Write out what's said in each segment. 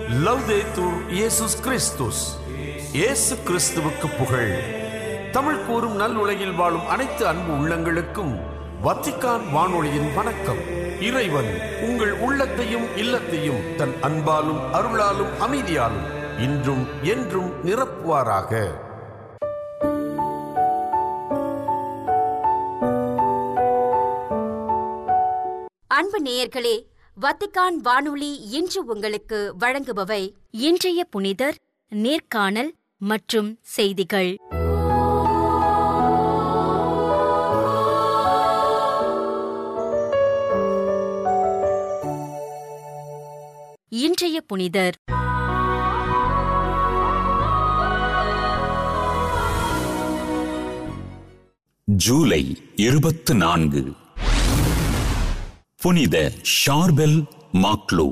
லவ்தேத்தூர் இயேசுஸ் கிறிஸ்துஸ். இயேசு கிறிஸ்துவுக்கு புகழ். தமிழ் கூறும் நல் உலகில் வாழும் அனைத்து அன்பு உள்ளங்களுக்கும் வத்திக்கான் வானொலியின் வணக்கம். இறைவன் உங்கள் உள்ளத்தையும் இல்லத்தையும் தன் அன்பாலும் அருளாலும் அமைதியாலும் இன்றும் என்றும் நிரப்புவாராக. அன்பு நேயர்களே, வத்திக்கான் வானொலி இன்று உங்களுக்கு வழங்குபவை இன்றைய புனிதர், நேர்காணல் மற்றும் செய்திகள். இன்றைய புனிதர் ஜூலை 24. புனித ஷார்பெல் மாக்லோ.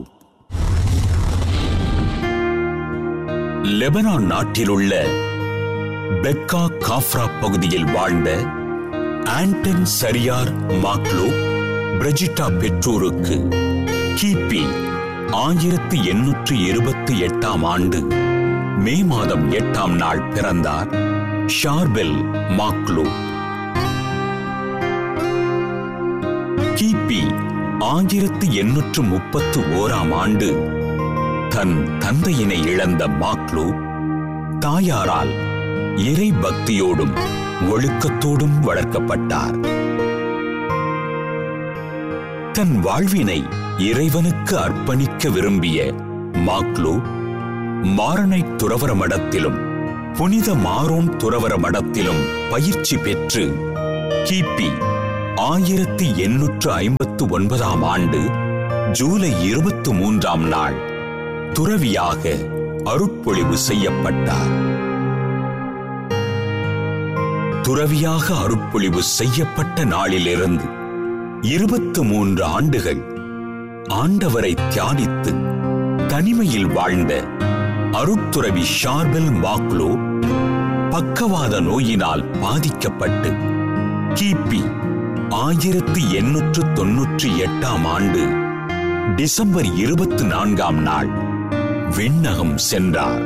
லெபனான் நாட்டிலுள்ள பெக்கா காஃப்ரா பகுதியில் வாழ்ந்த ஆண்டன் சரியார் மாக்லோ பிரிஜிட்டா பெற்றோருக்கு கிபி 1828 ஆண்டு மே மாதம் 8ஆம் நாள் பிறந்தார் ஷார்பெல் மாக்லோ. கிபி 1831 ஆண்டு தன் தந்தையினை இழந்த மாக்லோ தாயாரால் இறை பக்தியோடும் ஒழுக்கத்தோடும் வளர்க்கப்பட்டார். தன் வாழ்வினை இறைவனுக்கு அர்ப்பணிக்க விரும்பிய மாக்லோ மாரனைட் துறவற மடத்திலும் புனித மாரோன் துறவற மடத்திலும் பயிற்சி பெற்று கிபி 1859 ஆண்டு ஜூலை 23ஆம் நாள் துறவியாக அருட்பொழிவு செய்யப்பட்டார். துறவியாக அருட்பொழிவு செய்யப்பட்ட நாளிலிருந்து 23 ஆண்டுகள் ஆண்டவரை தியானித்து தனிமையில் வாழ்ந்த அருட்துறவி ஷார்பெல் மாக்லோ பக்கவாத நோயினால் பாதிக்கப்பட்டு கிபி 1898 ஆண்டு டிசம்பர் 24ஆம் நாள் விண்ணகம் சென்றார்.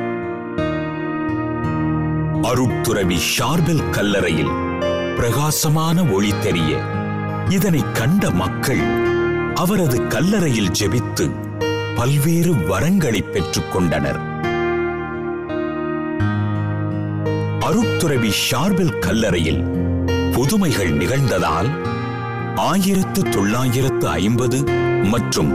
அருட்துறவி ஷார்பெல் கல்லறையில் பிரகாசமான ஒளி தெரிய இதனை கண்ட மக்கள் அவரது கல்லறையில் ஜெபித்து பல்வேறு வரங்களை பெற்றுக் கொண்டனர். அருட்துறவி ஷார்பெல் கல்லறையில் புதுமைகள் நிகழ்ந்ததால் 1950 மற்றும்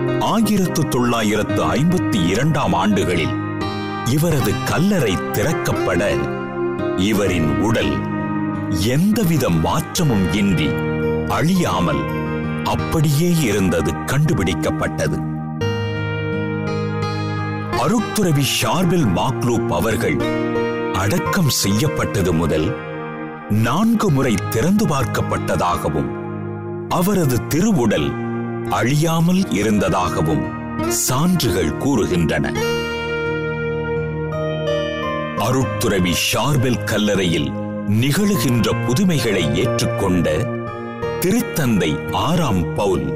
1952 ஆண்டுகளில் இவரது கல்லறை திறக்கப்பட இவரின் உடல் எந்தவித மாற்றமும் இன்றி அழியாமல் அப்படியே இருந்தது கண்டுபிடிக்கப்பட்டது. அருட்துறவி ஷார்பெல் மாக்லோ அவர்கள் அடக்கம் செய்யப்பட்டது முதல் 4 முறை திறந்து பார்க்கப்பட்டதாகவும் அவரது திருவுடல் அழியாமல் இருந்ததாகவும் சான்றுகள் கூறுகின்றன. அருட்துறவி ஷார்பெல் கல்லறையில் நிகழுகின்ற புதுமைகளை ஏற்றுக்கொண்ட திருத்தந்தை 6ஆம் பவுல்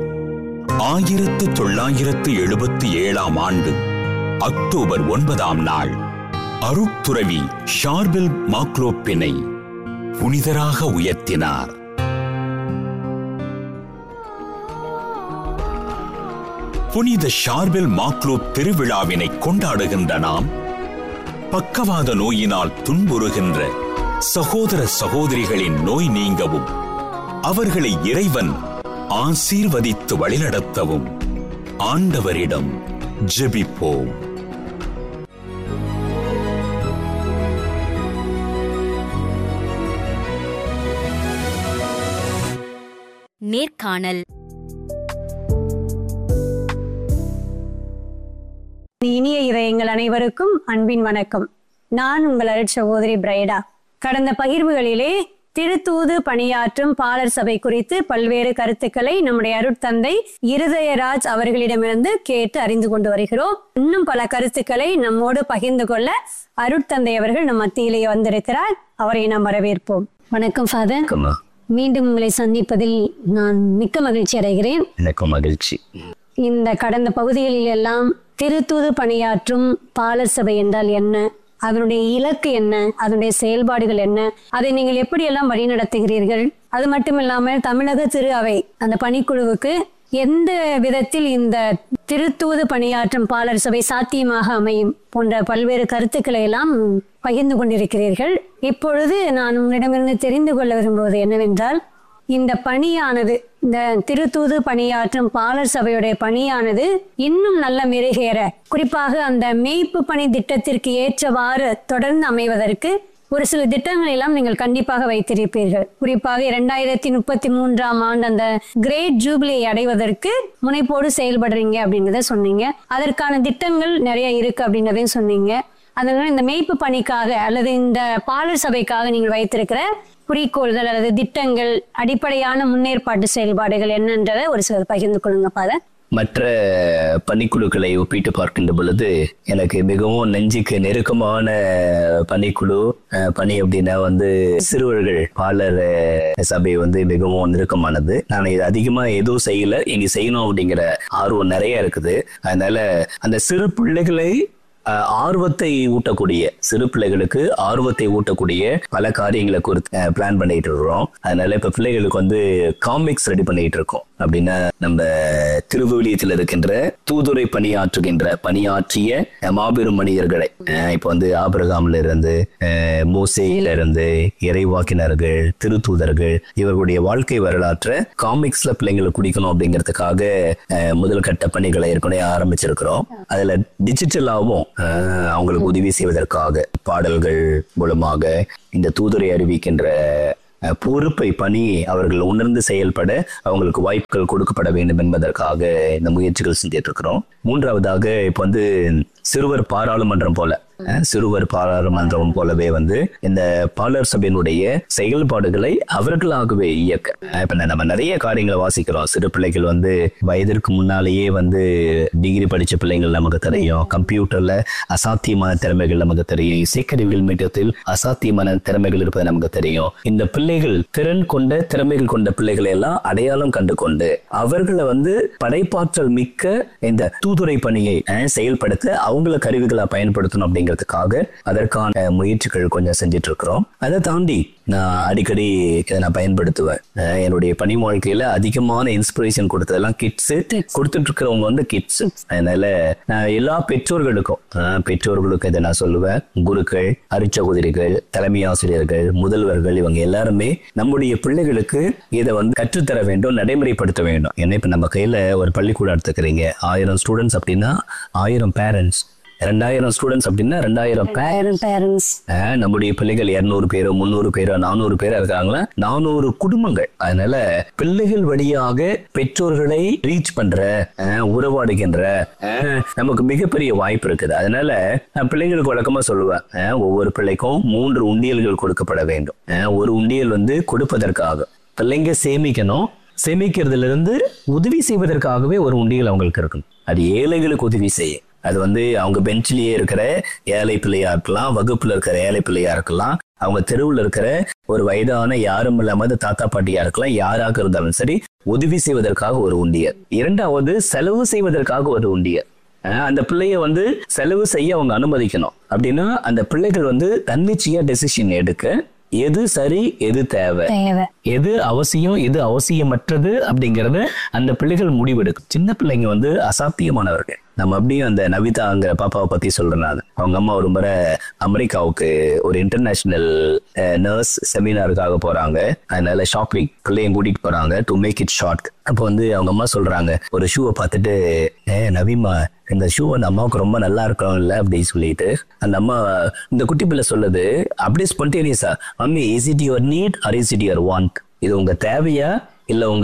1977 ஆண்டு அக்டோபர் 9ஆம் நாள் அருட்துறவி ஷார்பெல் மாக்லோப்பினை புனிதராக உயர்த்தினார். புனித ஷார்பெல் மாக்லோ திருவிழாவினை கொண்டாடுகின்ற நாம் பக்கவாத நோயினால் துன்புறுகின்ற சகோதர சகோதரிகளின் நோய் நீங்கவும் அவர்களை இறைவன் ஆசீர்வதித்து வழிநடத்தவும் ஆண்டவரிடம் ஜெபிப்போம். நேர்காணல். இனிய இதயங்கள் அனைவருக்கும் அன்பின் வணக்கம். நான் உங்கள் அருட்சகோதரி பிரைடா. கடந்த பகிர்வுகளிலே திருத்தூது பணியாற்றும் பாலர் சபை குறித்து பல்வேறு கருத்துக்களை நம்முடைய அருட்தந்தை இருதயராஜ் அவர்களிடமிருந்து கேட்டு அறிந்து கொண்டு வருகிறோம். இன்னும் பல கருத்துக்களை நம்மோடு பகிர்ந்து கொள்ள அருட்தந்தை அவர்கள் நம் மத்தியிலே வந்திருக்கிறார். அவரை நாம் வரவேற்போம். வணக்கம் ஃபாதர். மீண்டும் உங்களை சந்திப்பதில் நான் மிக்க மகிழ்ச்சி அடைகிறேன். எனக்கும் மகிழ்ச்சி. இந்த கடந்த பகுதிகளில் எல்லாம் திருத்தூது பணியாற்றும் பாலர் சபை என்றால் என்ன, அதனுடைய இலக்கு என்ன, அதனுடைய செயல்பாடுகள் என்ன, அதை நீங்கள் எப்படியெல்லாம் வழிநடத்துகிறீர்கள்? அது மட்டும் இல்லாமல் தமிழக திரு அவை அந்த பணிக்குழுவுக்கு எந்த விதத்தில் இந்த திருத்தூது பணியாற்றும் பாலர் சபை சாத்தியமாக அமையும் போன்ற பல்வேறு கருத்துக்களை எல்லாம் பகிர்ந்து கொண்டிருக்கிறீர்கள். இப்பொழுது நான் உங்களிடமிருந்து தெரிந்து கொள்ள விரும்புவது என்னவென்றால், இந்த பணியானது, இந்த திருத்தூது பணியாற்றும் பாலர் சபையுடைய பணியானது இன்னும் நல்ல மெருகேற, குறிப்பாக அந்த மேய்ப்பு பணி திட்டத்திற்கு ஏற்றவாறு தொடர்ந்து அமைவதற்கு ஒரு சில திட்டங்கள் எல்லாம் நீங்கள் கண்டிப்பாக வைத்திருப்பீர்கள். குறிப்பாக 2033 அந்த கிரேட் ஜூபிலி அடைவதற்கு முனைப்போடு செயல்படுறீங்க அப்படின்றத சொன்னீங்க. அதற்கான திட்டங்கள் நிறைய இருக்கு அப்படின்றதையும் சொன்னீங்க. அதனால இந்த மேய்ப்பு பணிக்காக அல்லது இந்த பாலர் சபைக்காக நீங்கள் வைத்திருக்கிற குறிக்கோள்கள் அல்லது திட்டங்கள், அடிப்படையான முன்னேற்பாட்டு செயல்பாடுகள் என்னன்றதை ஒரு சிலர் பகிர்ந்து கொள்ளுங்க ஃபாதர். மற்ற பணிக்குழுக்களை ஒப்பிட்டு பார்க்கின்ற பொழுது எனக்கு மிகவும் நெஞ்சுக்கு நெருக்கமான பணிக்குழு பணி அப்படின்னா சிறுவர்கள் பாலர் சபை மிகவும் நெருக்கமானது. நான் இது அதிகமா எதுவும் செய்யல, இனி செய்யணும் அப்படிங்கிற ஆர்வம் நிறைய இருக்குது. அதனால அந்த சிறு பிள்ளைகளை ஆர்வத்தை ஊட்டக்கூடிய, சிறு பிள்ளைகளுக்கு ஆர்வத்தை ஊட்டக்கூடிய பல காரியங்களை குறித்து பிளான் பண்ணிட்டு இருக்கிறோம். அதனால இப்ப பிள்ளைகளுக்கு காமிக்ஸ் ரெடி பண்ணிட்டு இருக்கோம். அப்படின்னா நம்ம திருவிவிலியத்தில் இருக்கின்ற தூதுரை பணியாற்றிய மாபெரும் மனிதர்களை, இப்ப ஆபிரகாம்ல இருந்து மோசேயில இருந்து இறைவாக்கினர்கள், திருத்தூதர்கள், இவர்களுடைய வாழ்க்கை வரலாற்றை காமிக்ஸ்ல பிள்ளைங்களுக்கு குடிக்கணும் அப்படிங்கிறதுக்காக முதல் கட்ட பணிகளை ஏற்கனவே ஆரம்பிச்சிருக்கிறோம். அதுல டிஜிட்டலாவும் அவங்களுக்கு உதவி செய்வதற்காக பாடல்கள் மூலமாக இந்த தூதுரை அறிவிக்கின்ற பொறுப்பை, பணி அவர்கள் உணர்ந்து செயல்பட அவங்களுக்கு வாய்ப்புகள் கொடுக்கப்பட வேண்டும் என்பதற்காக இந்த முயற்சிகள் செஞ்சிட்டு இருக்கிறோம். மூன்றாவதாக இப்ப சிறுவர் பாராளுமன்றம் போலவே இந்த பாலர் சபையினுடைய செயல்பாடுகளை அவர்களாகவே இயக்க, இப்ப நம்ம நிறைய காரியங்களை வாசிக்கிறோம். சிறு பிள்ளைகள் வயதிற்கு முன்னாலேயே டிகிரி படிச்ச பிள்ளைகள் நமக்கு தெரியும், கம்ப்யூட்டர்ல அசாத்தியமான திறமைகள் நமக்கு தெரியும், இசைக்கருவிகள் மீட்டத்தில் அசாத்தியமான திறமைகள் இருப்பது நமக்கு தெரியும். இந்த பிள்ளைகள் திறமைகள் கொண்ட பிள்ளைகளை எல்லாம் அடையாளம் கண்டு கொண்டு அவர்களை படைப்பாற்றல் மிக்க இந்த தூதுரை பணியை செயல்படுத்த அவங்கள கருவிகளை பயன்படுத்தணும் அப்படிங்கிறதுக்காக அதற்கான முயற்சிகள் கொஞ்சம் செஞ்சிட்டு இருக்கிறோம். அதை தாண்டி நான் அடிக்கடி இதை நான் பயன்படுத்துவேன். என்னுடைய பணி வாழ்க்கையில அதிகமான இன்ஸ்பிரேஷன் கொடுத்ததெல்லாம் கிட்ஸ், கொடுத்துட்டு இருக்கிறவங்க கிட்ஸ். அதனால நான் எல்லா பெற்றோர்களுக்கும் இதை நான் சொல்லுவேன். குருக்கள், அருட்சகோதரிகள், தலைமை ஆசிரியர்கள், முதல்வர்கள், இவங்க எல்லாருமே நம்முடைய பிள்ளைகளுக்கு இதை கற்றுத்தர வேண்டும், நடைமுறைப்படுத்த வேண்டும். ஏன்னா இப்ப நம்ம கையில ஒரு பள்ளிக்கூடம் எடுத்துக்கிறீங்க, 1000 ஸ்டூடெண்ட்ஸ் அப்படின்னா 1000 பேரண்ட்ஸ், 2000 ஸ்டூடெண்ட்ஸ் அப்படின்னா 2000 பேரண்ட்ஸ். நம்முடைய பிள்ளைகள் 200 பேரோ 300 பேரோ 400 பேரோ இருக்காங்களா, 400 குடும்பங்கள். அதனால பிள்ளைகள் வழியாக பெற்றோர்களை ரீச் பண்ற, உறவாடுகின்ற நமக்கு மிகப்பெரிய வாய்ப்பு இருக்குது. அதனால நான் பிள்ளைங்களுக்கு வழக்கமா சொல்லுவேன், ஒவ்வொரு பிள்ளைக்கும் 3 உண்டியல்கள் கொடுக்கப்பட வேண்டும். ஒரு உண்டியல் கொடுப்பதற்காக பிள்ளைங்க சேமிக்கணும், சேமிக்கிறதுல இருந்து உதவி செய்வதற்காகவே ஒரு உண்டியல் அவங்களுக்கு இருக்கணும். அது ஏழைகளுக்கு உதவி செய்ய, அது அவங்க பெஞ்சிலேயே இருக்கிற ஏழை பிள்ளையா இருக்கலாம், வகுப்புல இருக்கிற ஏழை பிள்ளையா இருக்கலாம், அவங்க தெருவுல இருக்கிற ஒரு வயதான யாரும் இல்லாம தாத்தா பாட்டியா இருக்கலாம், யாராக இருந்தாலும் சரி, உதவி செய்வதற்காக ஒரு உண்டியல். இரண்டாவது செலவு செய்வதற்காக ஒரு உண்டியல். அந்த பிள்ளைய செலவு செய்ய அவங்க அனுமதிக்கணும். அப்படின்னா அந்த பிள்ளைகள் தன்னிச்சையா டெசிஷன் எடுக்க, எது சரி எது தேவை, எது அவசியம் எது அவசியமற்றது அப்படிங்கறத அந்த பிள்ளைகள் முடிவெடுக்கும். சின்ன பிள்ளைங்க அசாத்தியமானவர்கள். நம்ம அப்படியும் அந்த நவிதாங்கிற பாப்பாவை பத்தி சொல்றேன். அவங்க அம்மா ஒரு முறை அமெரிக்காவுக்கு ஒரு இன்டர்நேஷனல் நர்ஸ் செமினாருக்காக போறாங்க. அதனால ஷாப்பிங் பிள்ளையும் கூட்டிட்டு போறாங்க, டு மேக் இட் ஷார்ட். அப்போ அவங்க அம்மா சொல்றாங்க, ஒரு ஷூவை பார்த்துட்டு, நவிமா இந்த ஷூ அந்த அம்மாவுக்கு ரொம்ப நல்லா இருக்கும் இல்ல அப்படின்னு சொல்லிட்டு, அந்த அம்மா இந்த குட்டி பிள்ளை சொல்லுது அப்படியே ஸ்பான்டேனியஸா, mummy is it your NEET R is it your want? இது உங்க தேவையா இல்ல உங்க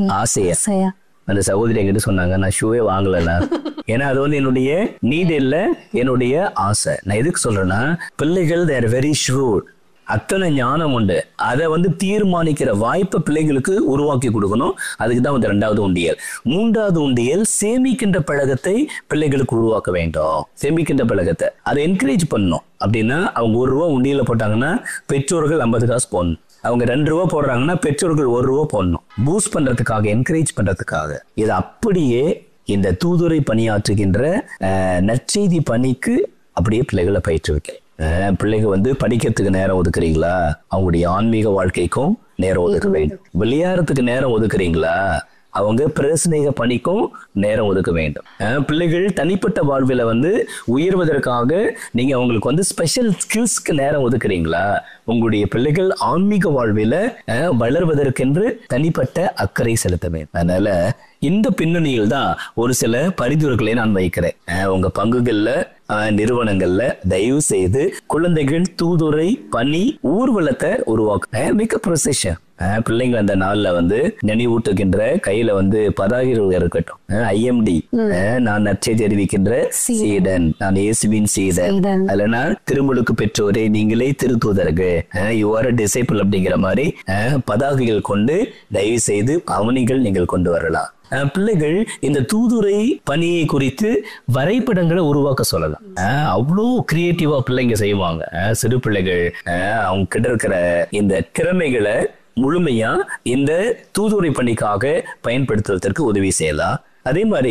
ஆசையா? அந்த சகோதரி என்கிட்ட சொன்னாங்க, நான் ஷூவே வாங்கலண்ணா, ஏன்னா அது என்னுடைய நீட் இல்ல, என்னுடைய ஆசை. நான் எதுக்கு சொல்றேன்னா, பிள்ளைகள் they are very shrewd, அத்தனை ஞானம் உண்டு. அதை தீர்மானிக்கிற வாய்ப்பை பிள்ளைகளுக்கு உருவாக்கி கொடுக்கணும். அதுக்கு தான் 2வது உண்டியல். 3வது உண்டியல் சேமிக்கின்ற பழக்கத்தை பிள்ளைகளுக்கு உருவாக்க வேண்டும். சேமிக்கின்ற பழக்கத்தை அதை என்கரேஜ் பண்ணணும். அப்படின்னா அவங்க 1 ரூபா உண்டியல போட்டாங்கன்னா பெற்றோர்கள் 50 காசு போடணும். அவங்க 2 ரூபா போடுறாங்கன்னா பெற்றோர்கள் 1 ரூபா போடணும். பூஸ்ட் பண்றதுக்காக, என்கரேஜ் பண்றதுக்காக. இது அப்படியே இந்த தூதுரை பணியாற்றுகின்ற நற்செய்தி பணிக்கு அப்படியே பிள்ளைகளை பயிற்றுவிக்க. பிள்ளைங்க வந்து படிக்கிறதுக்கு நேரம் ஒதுக்குறீங்களா? அவங்களுடைய ஆன்மீக வாழ்க்கைக்கும் நேரம் ஒதுக்க வேண்டும். விளையாடுறதுக்கு நேரம் ஒதுக்குறீங்களா? அவங்க பிரசனேக பணிக்கும் நேரம் ஒதுக்க வேண்டும். பிள்ளைகள் தனிப்பட்ட வாழ்வில் வந்து உயர்வதற்காக நீங்க அவங்களுக்கு வந்து ஸ்பெஷல் ஸ்கில்ஸ்க்கு நேரம் ஒதுக்குறீங்களா? உங்களுடைய பிள்ளைகள் ஆன்மீக வாழ்வில் வளர்வதற்கென்று தனிப்பட்ட அக்கறை செலுத்த வேண்டும். அதனால இந்த பின்னணியில் தான் ஒரு சில பரிந்துரைகளை நான் வைக்கிறேன். உங்க பங்குகள்ல நிறுவனங்கள்ல தயவு செய்து குழந்தைகள் தூதுரை பணி ஊர்வலத்தை உருவாக்க மிக ப்ரொசெஷன். பிள்ளைங்க அந்த நாள்ல வந்து நினைவூட்டுகின்ற கையில வந்து பதாகைகள் இருக்கட்டும். IMD நான் நற்செய்தி அறிவிக்கின்ற சீடன், நான் இயேசுவின் சீடன், அல்லனா திருமுழுக்கு பெற்றோரே நீங்களே திருத்தூதர்கள், யூ ஆர் a disciple அப்படிங்கிற மாதிரி பதாகைகள் கொண்டு தயவு செய்து அவனிகள் நீங்கள் கொண்டு வரலாம். பிள்ளைகள் இந்த தூதுரை பணியை குறித்து வரைபடங்களை உருவாக்க சொல்லலாம். அவ்வளோ கிரியேட்டிவா பிள்ளைங்க செய்வாங்க. சிறு பிள்ளைகள் அவங்க கிட்ட இருக்கிற இந்த திறமைகளை முழுமையா இந்த தூதுரை பணிக்காக பயன்படுத்துவதற்கு உதவி செய்யலாம். அதே மாதிரி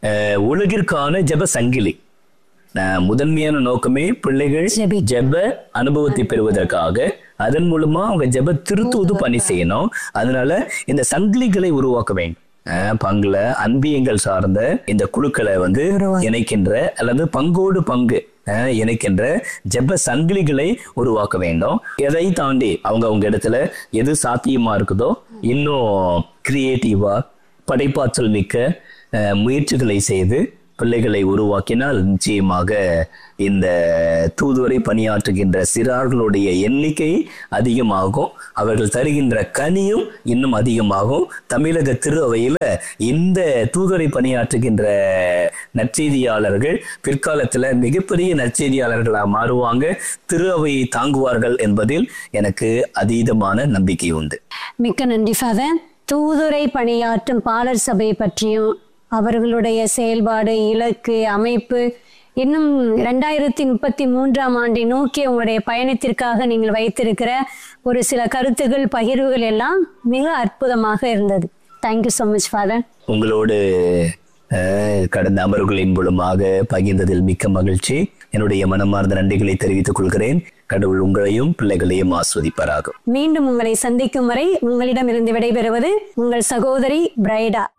உலகிற்கான ஜெப சங்கிலி முதன்மையான நோக்கமே பிள்ளைகள் ஜெப அனுபவத்தை பெறுவதற்காக, அதன் மூலமா அவங்க ஜெப திருத்தூது பணி செய்யணும். அதனால இந்த சங்கிலிகளை உருவாக்க வேண்டும். பங்குல அன்பியங்கள் சார்ந்த இந்த குழுக்களை வந்து இணைக்கின்ற அல்லது பங்கோடு பங்கு இணைக்கின்ற ஜெப சங்கிலிகளை உருவாக்க வேண்டும். எதை தாண்டி அவங்க இடத்துல எது சாத்தியமா இருக்குதோ இன்னும் கிரியேட்டிவா படைப்பாற்றல் மிக்க முயற்சிகளை செய்து பிள்ளைகளை உருவாக்கினால் நிச்சயமாக இந்த தூதுவரை பணியாற்றுகின்ற சிறார்களுடைய எண்ணிக்கை அதிகமாகும். அவர்கள் தருகின்ற கனியும் இன்னும் அதிகமாகும். தமிழக திரு அவையில இந்த தூதுவரை பணியாற்றுகின்ற நற்செய்தியாளர்கள் பிற்காலத்துல மிகப்பெரிய நற்செய்தியாளர்களாக மாறுவாங்க, திரு அவையை தாங்குவார்கள் என்பதில் எனக்கு அதீதமான நம்பிக்கை உண்டு. மிக்க நன்றி ஃபாதர். தூதுரை பணியாற்றும் பாலர் சபை பற்றியும் அவர்களுடைய செயல்பாடு, இலக்கு, அமைப்பு, இன்னும் 2033 ஆண்டை நோக்கி உங்களுடைய பயணத்திற்காக நீங்கள் வைத்திருக்கிற ஒரு சில கருத்துகள், பகிர்வுகள் எல்லாம் மிக அற்புதமாக இருந்தது. Thank you so much father. உங்களோடு கடந்த அமர்வுகளின் மூலமாக பகிர்ந்ததில் மிக்க மகிழ்ச்சி. என்னுடைய மனமார்ந்த நன்றிகளை தெரிவித்துக் கொள்கிறேன். கடவுள் உங்களையும் பிள்ளைகளையும் ஆஸ்வதிப்பாராகும். மீண்டும் உங்களை சந்திக்கும் வரை உங்களிடமிருந்து விடைபெறுவது உங்கள் சகோதரி பிரைடா.